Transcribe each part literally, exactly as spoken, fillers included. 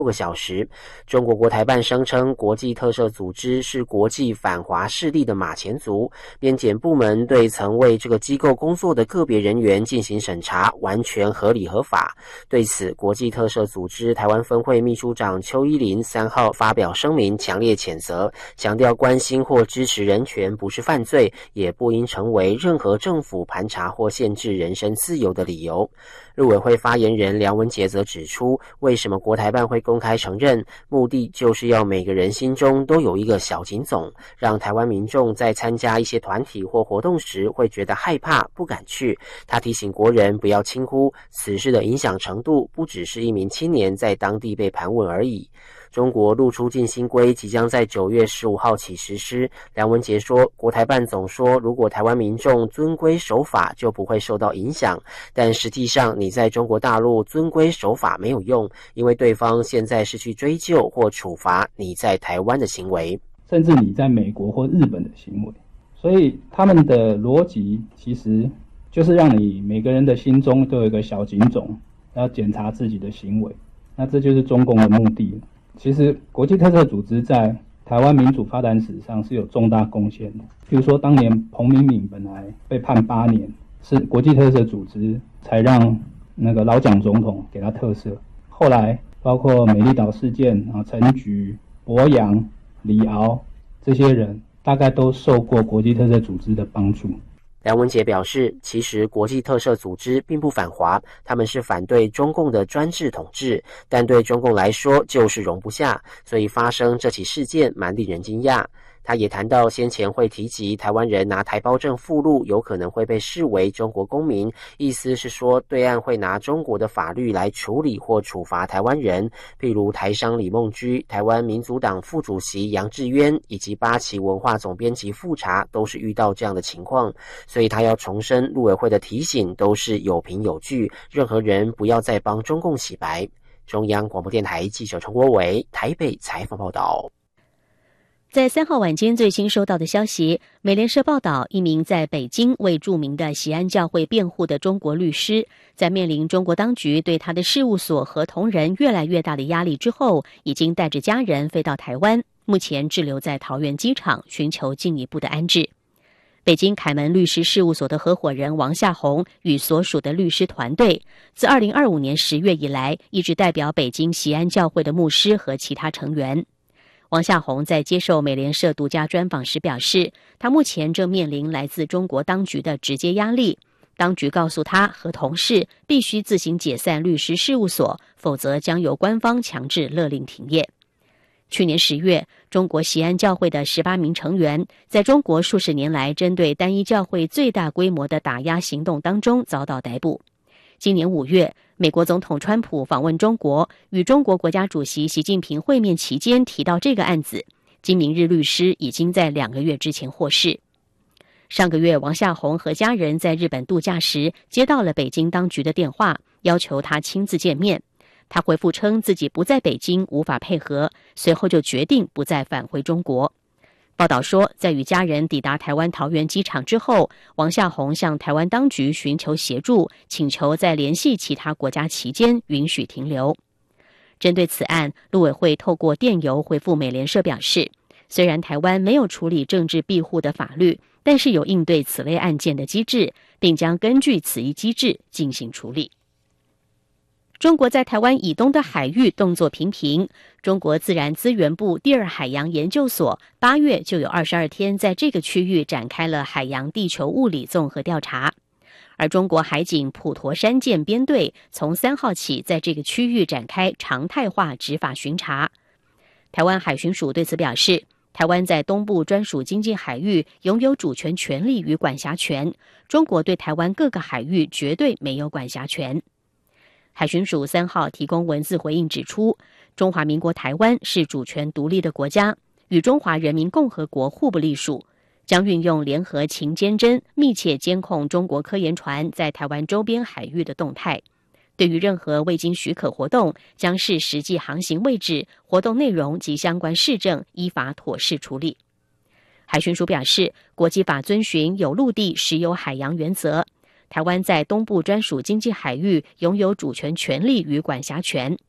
六个小时。中国国台办声称，国际特赦组织是国际反华势力的马前卒，边检部门对曾为这个机构工作的个别人员进行审查，完全合理合法。对此，国际特赦组织台湾分会秘书长邱依林三号发表声明，强烈谴责，强调关心或支持人权不是犯罪，也不应成为任何政府盘查或限制人身自由的理由。陆委会发言人梁文杰则指出，为什么国台办会公开承认，目的就是要每个人心中都有一个小警总，让台湾民众在参加一些团体或活动时会觉得害怕，不敢去。他提醒国人不要轻忽此事的影响程度，不只是一名青年在当地被盘问而已。中国入出境新规即将在九月十五号起实施。梁文杰说，国台办总说，如果台湾民众遵规守法，就不会受到影响。但实际上，你在中国大陆遵规守法没有用，因为对方现在是去追究或处罚你在台湾的行为， 甚至你在美国或日本的行为。所以他们的逻辑其实就是让你每个人的心中都有一个小警总，要检查自己的行为。那这就是中共的目的。其实国际特赦组织在台湾民主发展史上是有重大贡献的。比如说当年彭明敏本来被判八年，是国际特赦组织才让那个老蒋总统给他特赦。后来包括美丽岛事件啊，陈菊、博洋、李敖这些人，大概都受过国际特赦组织的帮助。 梁文杰表示，其实国际特赦组织并不反华，他们是反对中共的专制统治，但对中共来说就是容不下，所以发生这起事件蛮令人惊讶。他也谈到先前会提及台湾人拿台胞证附录有可能会被视为中国公民，意思是说对岸会拿中国的法律来处理或处罚台湾人，譬如台商李梦居、台湾民族党副主席杨志渊以及八旗文化总编辑富察都是遇到这样的情况，所以他要重申陆委会的提醒都是有凭有据，任何人不要再帮中共洗白。中央广播电台记者陈国伟台北采访报道。 在三号晚间最新收到的消息，美联社报道，一名在北京为著名的锡安教会辩护的中国律师，在面临中国当局对他的事务所和同仁越来越大的压力之后，已经带着家人飞到台湾，目前滞留在桃园机场，寻求进一步的安置。北京凯门律师事务所的合伙人王夏红与所属的律师团队，自二零二五年十月以来，一直代表北京锡安教会的牧师和其他成员。王夏红在接受美联社独家专访时表示，他目前正面临来自中国当局的直接压力，当局告诉他和同事必须自行解散律师事务所，否则将由官方强制勒令停业。去年十月，中国锡安教会的十八名成员在中国数十年来针对单一教会最大规模的打压行动当中遭到逮捕。今年五月，美国总统川普访问中国，与中国国家主席习近平会面期间提到这个案子。金明日律师已经在两个月之前获释。上个月，王夏红和家人在日本度假时，接到了北京当局的电话，要求他亲自见面。他回复称自己不在北京，无法配合，随后就决定不再返回中国。报道说，在与家人抵达台湾桃园机场之后，王夏红向台湾当局寻求协助，请求在联系其他国家期间允许停留。针对此案，陆委会透过电邮回复美联社表示，虽然台湾没有处理政治庇护的法律，但是有应对此类案件的机制，并将根据此一机制进行处理。中国在台湾以东的海域动作频频，中国自然资源部第二海洋研究所八月就有二十二天在这个区域展开了海洋地球物理综合调查，而中国海警普陀山舰编队从三号起在这个区域展开常态化执法巡查。台湾海巡署对此表示，台湾在东部专属经济海域拥有主权权利与管辖权，中国对台湾各个海域绝对没有管辖权。海巡署三号提供文字回应指出，中华民国台湾是主权独立的国家，与中华人民共和国互不隶属，将运用联合勤监侦密切监控中国科研船在台湾周边海域的动态。对于任何未经许可活动，将视实际航行位置、活动内容及相关事证依法妥适处理。海巡署表示，国际法遵循有陆地、实有海洋原则，台湾在东部专属经济海域拥有主权权利与管辖权，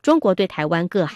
中国对台湾各